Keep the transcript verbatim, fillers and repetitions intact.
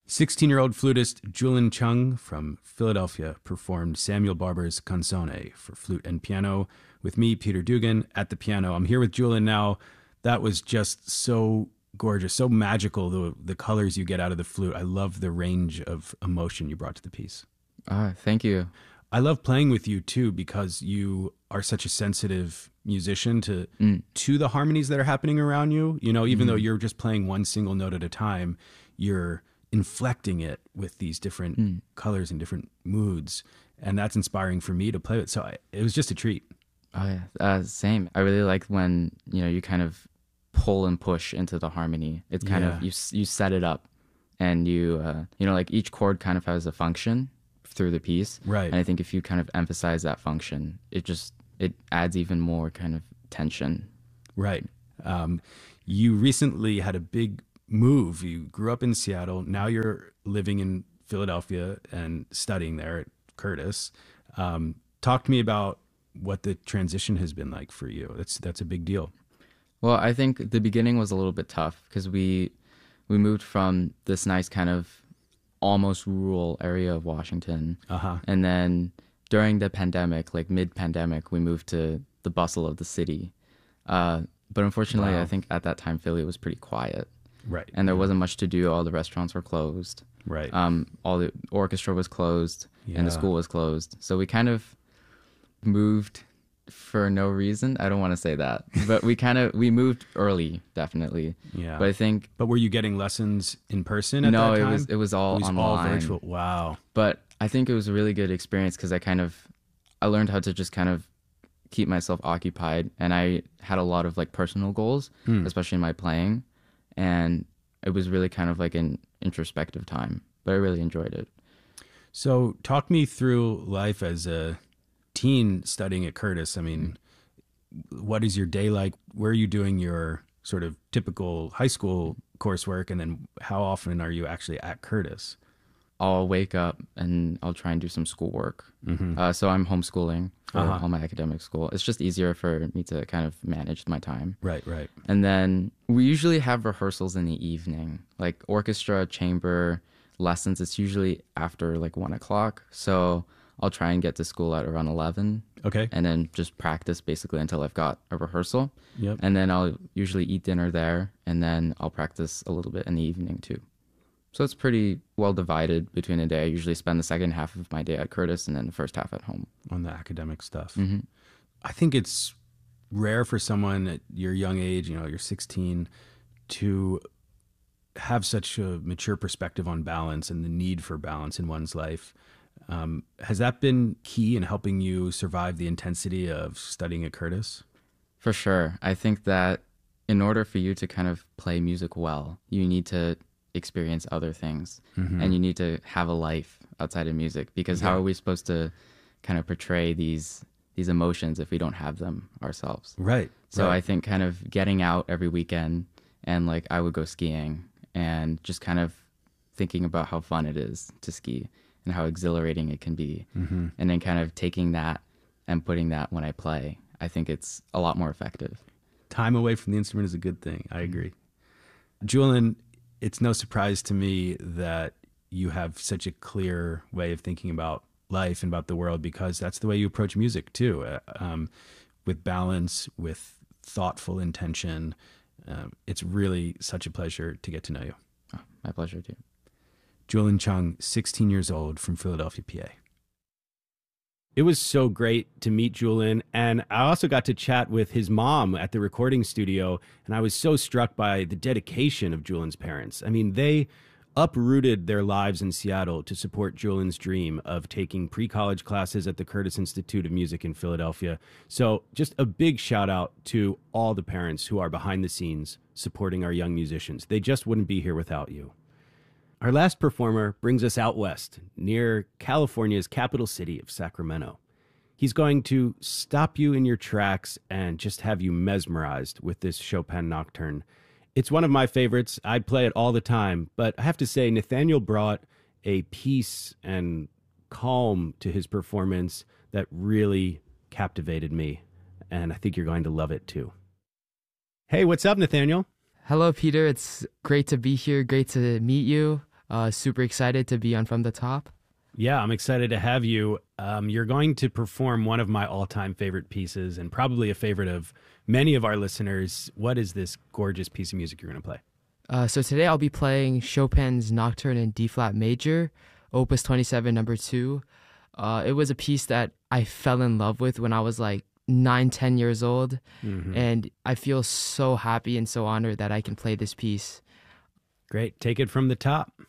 sixteen-year-old flutist Julin Chung from Philadelphia performed Samuel Barber's Canzone for flute and piano with me, Peter Dugan, at the piano. I'm here with Julin now. That was just so gorgeous, so magical, the the colors you get out of the flute. I love the range of emotion you brought to the piece. Ah, thank you. I love playing with you too because you are such a sensitive musician to mm. to the harmonies that are happening around you. You know, even mm. though you're just playing one single note at a time, you're inflecting it with these different mm. colors and different moods, and that's inspiring for me to play with. So I, it was just a treat. Oh yeah, uh, same. I really like when you know you kind of pull and push into the harmony. It's kind yeah. of you you set it up, and you uh, you know like each chord kind of has a function through the piece, right? And I think if you kind of emphasize that function, it just it adds even more kind of tension, right? Um, you recently had a big move. You grew up in Seattle. Now you're living in Philadelphia and studying there at Curtis. Um, talk to me about what the transition has been like for you. That's that's a big deal. Well, I think the beginning was a little bit tough because we we moved from this nice kind of almost rural area of Washington, uh-huh. and then during the pandemic, like mid-pandemic, we moved to the bustle of the city. Uh, but unfortunately, wow. I think at that time Philly was pretty quiet. Right. And there wasn't much to do. All the restaurants were closed. Right. Um, all the orchestra was closed, yeah. and the school was closed. So we kind of moved for no reason. I don't want to say that, but we kind of we moved early, definitely. Yeah. But I think. But were you getting lessons in person at no, that time? No, it was it was all it was online. all virtual. Wow. But I think it was a really good experience because I kind of I learned how to just kind of keep myself occupied, and I had a lot of like personal goals, hmm. especially in my playing. And it was really kind of like an introspective time, but I really enjoyed it. So talk me through life as a teen studying at Curtis. I mean, what is your day like? Where are you doing your sort of typical high school coursework? And then how often are you actually at Curtis? I'll wake up and I'll try and do some schoolwork. Mm-hmm. Uh, so I'm homeschooling for uh-huh. all my academic school. It's just easier for me to kind of manage my time. Right, right. And then we usually have rehearsals in the evening, like orchestra, chamber, lessons. It's usually after like one o'clock. So I'll try and get to school at around eleven. Okay. And then just practice basically until I've got a rehearsal. Yep. And then I'll usually eat dinner there, and then I'll practice a little bit in the evening too. So it's pretty well divided between the day. I usually spend the second half of my day at Curtis and then the first half at home. On the academic stuff. Mm-hmm. I think it's rare for someone at your young age, you know, you're sixteen, to have such a mature perspective on balance and the need for balance in one's life. Um, has that been key in helping you survive the intensity of studying at Curtis? For sure. I think that in order for you to kind of play music well, you need to experience other things, mm-hmm. and you need to have a life outside of music, because yeah. how are we supposed to kind of portray these these emotions if we don't have them ourselves? Right. So right. I think kind of getting out every weekend, and like I would go skiing and just kind of thinking about how fun it is to ski and how exhilarating it can be, mm-hmm. and then kind of taking that and putting that when I play, I think it's a lot more effective. Time away from the instrument is a good thing. I agree. Julin, it's no surprise to me that you have such a clear way of thinking about life and about the world, because that's the way you approach music too, uh, um, with balance, with thoughtful intention. Um, it's really such a pleasure to get to know you. Oh, my pleasure too. Julin Chung, sixteen years old, from Philadelphia, P A. It was so great to meet Julin, and I also got to chat with his mom at the recording studio, and I was so struck by the dedication of Julin's parents. I mean, they uprooted their lives in Seattle to support Julin's dream of taking pre-college classes at the Curtis Institute of Music in Philadelphia. So just a big shout out to all the parents who are behind the scenes supporting our young musicians. They just wouldn't be here without you. Our last performer brings us out west, near California's capital city of Sacramento. He's going to stop you in your tracks and just have you mesmerized with this Chopin Nocturne. It's one of my favorites. I'd play it all the time, but I have to say Nathaniel brought a peace and calm to his performance that really captivated me, and I think you're going to love it too. Hey, what's up, Nathaniel? Hello, Peter. It's great to be here. Great to meet you. Uh, super excited to be on From the Top. Yeah, I'm excited to have you. Um, you're going to perform one of my all-time favorite pieces and probably a favorite of many of our listeners. What is this gorgeous piece of music you're going to play? Uh, so today I'll be playing Chopin's Nocturne in D-flat major, Opus twenty-seven, number two. Uh, it was a piece that I fell in love with when I was like nine, ten years old. Mm-hmm. And I feel so happy and so honored that I can play this piece. Great. Take it from the top.